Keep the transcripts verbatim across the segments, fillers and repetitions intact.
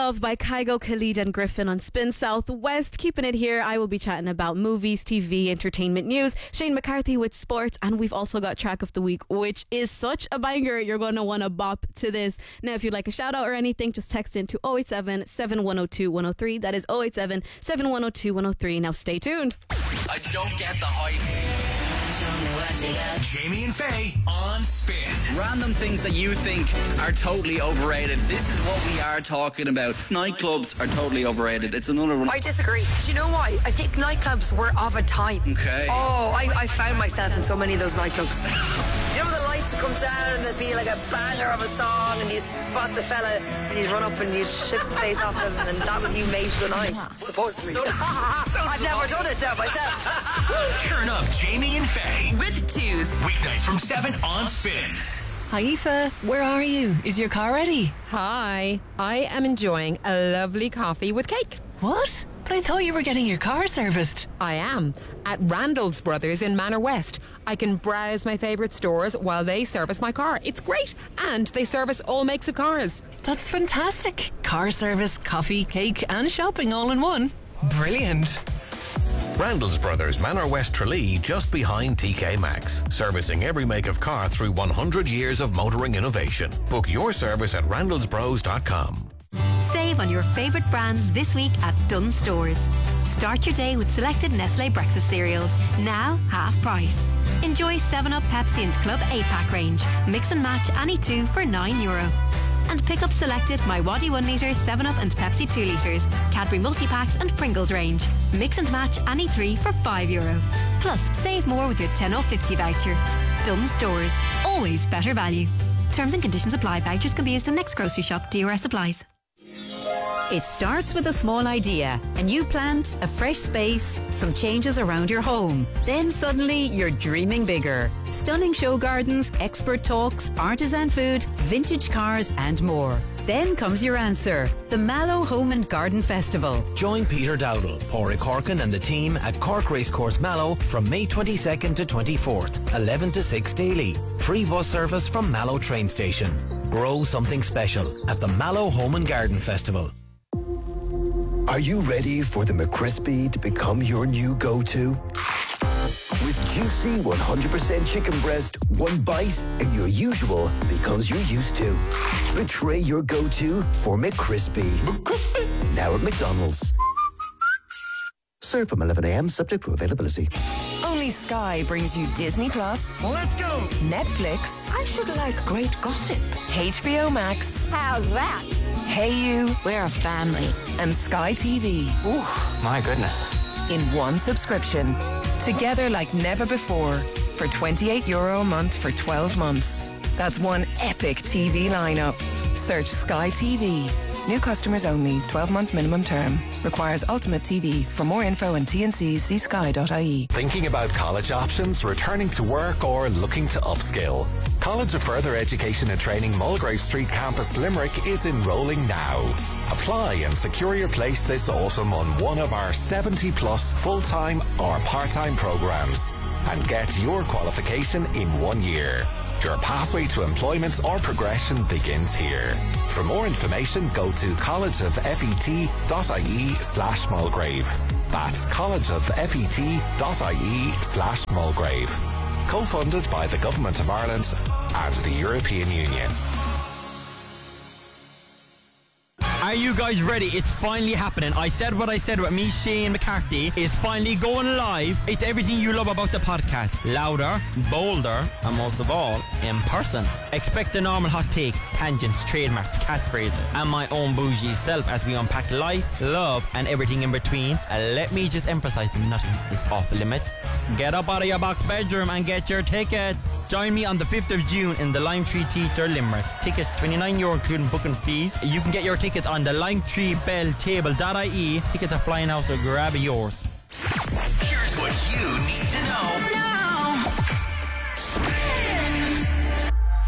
Love by Kygo, Khalid and Griffin on Spin Southwest. Keeping it here, I will be chatting about movies, T V, entertainment news. Shane McCarthy with sports, and we've also got Track of the Week, which is such a banger. You're going to want to bop to this. Now, if you'd like a shout out or anything, just text in to oh eight seven, seven one oh two, one oh three. That is oh eight seven, seven one oh two, one oh three. Now stay tuned. I don't get the hype. Jamie and Faye on Spin. Random things that you think are totally overrated. This is what we are talking about. Nightclubs are totally overrated. It's another one. I disagree. Do you know why? I think nightclubs were of a time. Okay. Oh, I, I found myself in so many of those nightclubs. You know, the lights would come down and there'd be like a banger of a song, and you spot the fella and you'd run up and you'd shift the face off him, and that was you made for the night. Supposedly. So I've never done it now myself. Turn up Jamie and Faye with Tooth. Weeknights from seven on Spin. Hi Aoife, where are you? Is your car ready? Hi, I am enjoying a lovely coffee with cake. What? But I thought you were getting your car serviced. I am. At Randall's Brothers in Manor West. I can browse my favourite stores while they service my car. It's great. And they service all makes of cars. That's fantastic. Car service, coffee, cake and shopping all in one. Brilliant. Randall's Brothers, Manor West Tralee, just behind T K Maxx. Servicing every make of car through one hundred years of motoring innovation. Book your service at randalls bros dot com. Save on your favourite brands this week at Dunnes Stores. Start your day with selected Nestle breakfast cereals, now half price. Enjoy seven up, Pepsi and Club eight pack range. Mix and match any two for nine euro. And pick up selected My Waddy one litre, seven up and Pepsi two litres, Cadbury multi-packs and Pringles range. Mix and match any three for five euro. Plus, save more with your ten off fifty voucher. Dunnes Stores. Always better value. Terms and conditions apply. Vouchers can be used on next grocery shop. D R S applies. It starts with a small idea. A new plant, a fresh space, some changes around your home. Then suddenly you're dreaming bigger. Stunning show gardens, expert talks, artisan food, vintage cars and more. Then comes your answer, the Mallow Home and Garden Festival. Join Peter Dowdall, Pádraig Corkin and the team at Cork Racecourse Mallow from May twenty-second to twenty-fourth, eleven to six daily. Free bus service from Mallow train station. Grow something special at the Mallow Home and Garden Festival. Are you ready for the McCrispy to become your new go-to? With juicy one hundred percent chicken breast, one bite, and your usual becomes your used to. Betray your go-to for McCrispy. McCrispy. Now at McDonald's. Served from eleven a.m. subject to availability. Only Sky brings you Disney Plus. Let's go. Netflix. I should like great gossip. H B O Max. How's that? Hey You. We're a family. And Sky T V. Ooh, my goodness. In one subscription. Together like never before. For twenty-eight euro a month for twelve months. That's one epic T V lineup. Search Sky T V. New customers only. twelve month minimum term. Requires Ultimate T V. For more info and T N Cs, see sky dot I E. Thinking about college options, returning to work or looking to upskill? College of Further Education and Training Mulgrave Street Campus Limerick is enrolling now. Apply and secure your place this autumn on one of our seventy plus full-time or part-time programs and get your qualification in one year. Your pathway to employment or progression begins here. For more information, go to collegeoffet.ie slash Mulgrave. That's collegeoffet.ie slash Mulgrave. Co-funded by the Government of Ireland and the European Union. Are you guys ready? It's finally happening. I said what I said with me, Shane McCarthy. It's finally going live. It's everything you love about the podcast. Louder, bolder, and most of all, in person. Expect the normal hot takes, tangents, trademarks, catchphrases, and my own bougie self as we unpack life, love, and everything in between. And let me just emphasize that nothing is off limits. Get up out of your box bedroom and get your tickets. Join me on the fifth of June in the Lime Tree Theatre, Limerick. Tickets twenty-nine euro including booking fees. You can get your tickets on the lime tree bell table dot I E. Tickets are flying out, so grab yours. Here's what you need to know. I'm Leah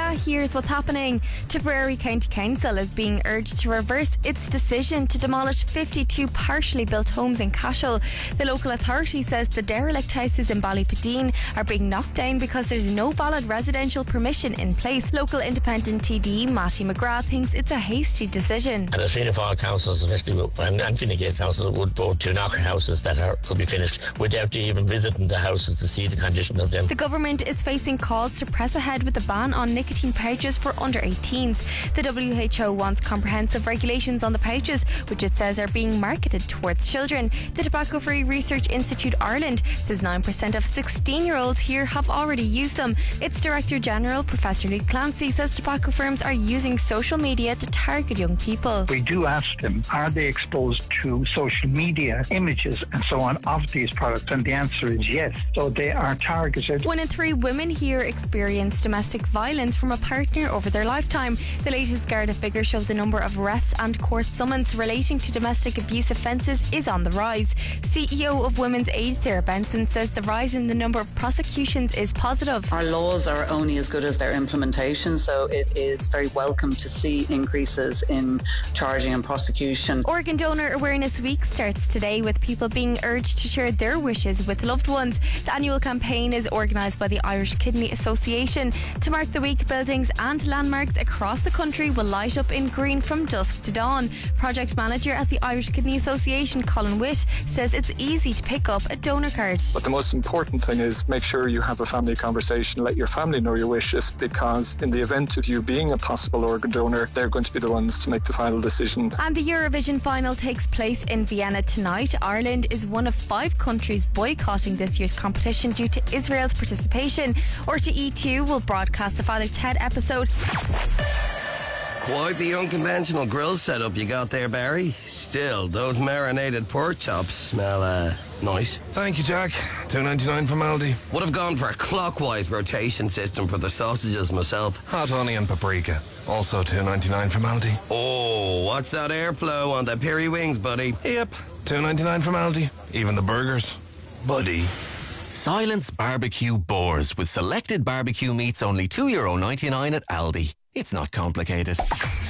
Garda, here's what's happening. Tipperary County Council is being urged to reverse its decision to demolish fifty-two partially built homes in Cashel. The local authority says the derelict houses in Ballypadeen are being knocked down because there's no valid residential permission in place. Local independent T D E Matty McGrath thinks it's a hasty decision. And the Fianna Fáil councils, especially and, and Fine Gael councils, would vote to knock houses that are, could be finished without even visiting the houses to see the condition of them. The government is facing calls to press ahead with a ban on nicotine pouches for under eighteens. The W H O wants comprehensive regulations on the pouches, which it says are being marketed towards children. The Tobacco Free Research Institute Ireland says nine percent of sixteen-year-olds here have already used them. Its Director General, Professor Luke Clancy, says tobacco firms are using social media to target young people. We do ask them, are they exposed to social media images and so on of these products? And the answer is yes. So they are targeted. One in three women here experience domestic violence from a partner over their lifetime. The latest Garda figures show the number of arrests and court summons relating to domestic abuse offences is on the rise. C E O of Women's Aid, Sarah Benson, says the rise in the number of prosecutions is positive. Our laws are only as good as their implementation, so it is very welcome to see increases in charging and prosecution. Organ Donor Awareness Week starts today with people being urged to share their wishes with loved ones. The annual campaign is organised by the Irish Kidney Association. To mark the week, buildings and landmarks across the country will light up in green from dusk to dawn. Project manager at the Irish Kidney Association, Colin Witt, says it's easy to pick up a donor card. But the most important thing is make sure you have a family conversation, let your family know your wishes, because in the event of you being a possible organ donor, they're going to be the ones to make the final decision. And the Eurovision final takes place in Vienna tonight. Ireland is one of five countries boycotting this year's competition due to Israel's participation. R T E two will broadcast the Father Ted episode. Quite the unconventional grill setup you got there, Barry. Still, those marinated pork chops smell, uh, nice. Thank you, Jack. two ninety-nine from Aldi. Would have gone for a clockwise rotation system for the sausages myself. Hot honey and paprika. Also two ninety-nine from Aldi. Oh, watch that airflow on the peri wings, buddy. Yep, two ninety-nine from Aldi. Even the burgers. Buddy. Silence Barbecue Boars with selected barbecue meats only two euro ninety-nine at Aldi. It's not complicated.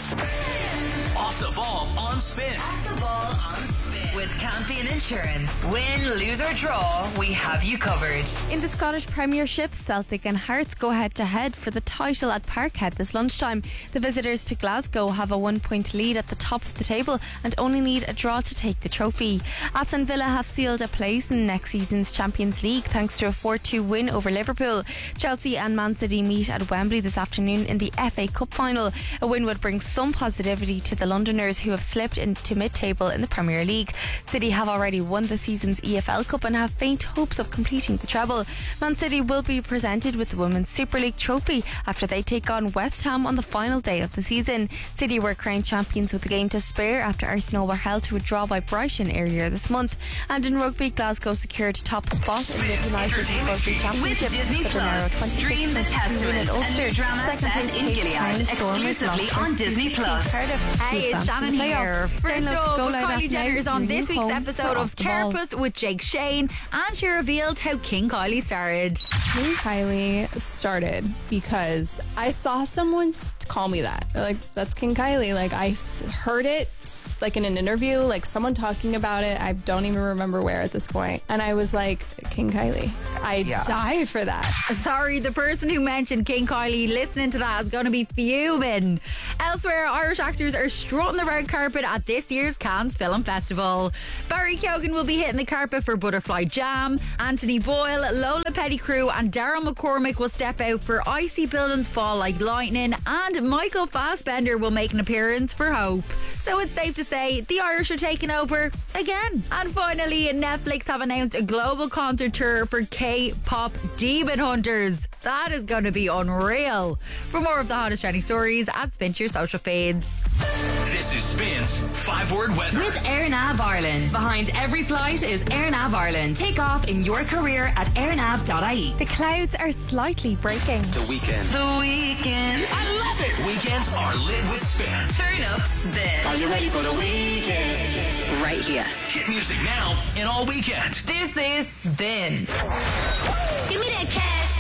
Off the ball on Spin. Off the ball on Spin. With Campion Insurance. Win, lose or draw, we have you covered. In the Scottish Premiership, Celtic and Hearts go head to head for the title at Parkhead this lunchtime. The visitors to Glasgow have a one point lead at the top of the table and only need a draw to take the trophy. Aston Villa have sealed a place in next season's Champions League thanks to a four two win over Liverpool. Chelsea and Man City meet at Wembley this afternoon in the F A Cup final. A win would bring some positivity to the Londoners, who have slipped into mid-table in the Premier League. City have already won the season's E F L Cup and have faint hopes of completing the treble. Man City will be presented with the Women's Super League trophy after they take on West Ham on the final day of the season. City were crowned champions with the game to spare after Arsenal were held to a draw by Brighton earlier this month. And in rugby, Glasgow secured top spot in the United Rugby Championship With Disney with a narrow Plus, stream The Testament, a new drama set in Gilead, exclusively on Disney Plus. Hey, it's Shannon here. First up, Kylie Jenner is on this week's episode of Therapist with Jake Shane, and she revealed how King Kylie started. King Kylie started because I saw someone call me that. Like, that's King Kylie. Like, I heard it like in an interview, like someone talking about it. I don't even remember where at this point. And I was like, King Kylie. I yeah. die for that. Sorry, the person who mentioned King Kylie listening to that is going to be fuming. Elsewhere, Irish actors are strutting the red carpet at this year's Cannes Film Festival. Barry Keoghan will be hitting the carpet for Butterfly Jam. Anthony Boyle, Lola Pettigrew and Daryl McCormick will step out for Icy Buildings Fall Like Lightning, and Michael Fassbender will make an appearance for Hope. So it's safe to say the Irish are taking over again. And finally, Netflix have announced a global concert tour for K-pop Demon Hunters. That is going to be unreal. For more of the hottest trending stories, add Spin to your social feeds. This is Spin's five-word weather. With AirNav Ireland. Behind every flight is AirNav Ireland. Take off in your career at airnav dot I E. The clouds are slightly breaking. It's the weekend. The weekend. I love it. Weekends are lit with Spin. Turn up Spin. Are you ready for the weekend? Right here. Hit music now and all weekend. This is Spin. Give me that cash.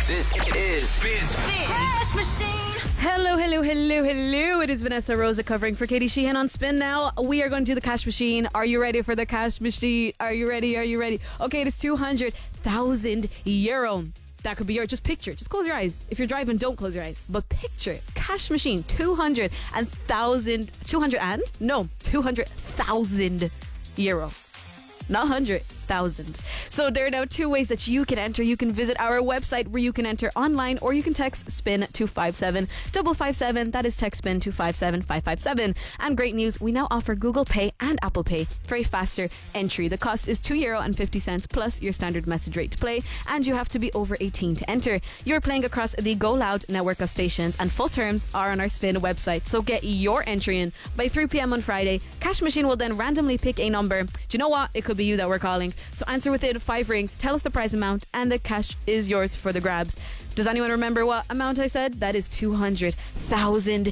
This is Spin Cash Machine. Hello, hello, hello, hello. It is Vanessa Rosa covering for Katie Sheehan on Spin Now. We are going to do the cash machine. Are you ready for the cash machine? Are you ready? Are you ready? Okay, it is two hundred thousand euro. That could be yours. Just picture it. Just close your eyes. If you're driving, don't close your eyes. But picture it. Cash machine. two hundred thousand. two hundred and? No. two hundred thousand euro. Not one hundred thousand. So there are now two ways that you can enter. You can visit our website where you can enter online, or you can text SPIN to five seven five five seven. That is text SPIN to five seven five five seven. And great news, we now offer Google Pay and Apple Pay for a faster entry. The cost is two euro and fifty cents plus your standard message rate to play, and you have to be over eighteen to enter. You're playing across the Go Loud network of stations, and full terms are on our Spin website. So get your entry in by three p.m. on Friday. Cash Machine will then randomly pick a number. Do you know what? It could be you that we're calling. So answer within five rings, tell us the prize amount, and the cash is yours for the grabs. Does anyone remember what amount I said? That is two hundred thousand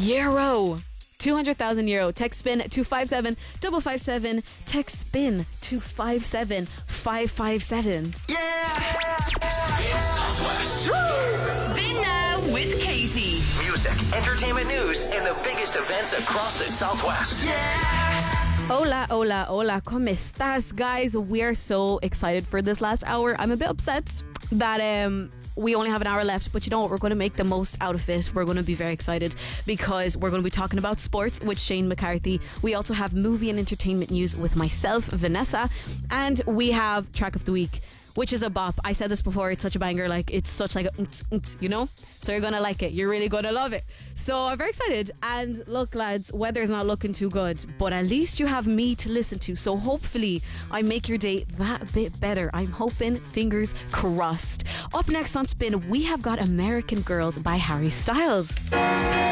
euro. two hundred thousand euro. Text SPIN to five seven five five seven. Text SPIN to five seven five five seven. Yeah! Spin Southwest. Spin Now with Katie. Music, entertainment news, and the biggest events across the Southwest. Yeah! Hola, hola, hola, ¿cómo estás, guys? We're so excited for this last hour. I'm a bit upset that um we only have an hour left, but you know what? We're going to make the most out of it. We're going to be very excited because we're going to be talking about sports with Shane McCarthy. We also have movie and entertainment news with myself, Vanessa, and we have track of the week, which is a bop. I said this before, it's such a banger, like it's such like a unt, unt, you know? So you're gonna like it, you're really gonna love it. So I'm very excited. And look, lads, weather's not looking too good, but at least you have me to listen to. So hopefully I make your day that bit better. I'm hoping, fingers crossed. Up next on Spin, we have got American Girls by Harry Styles.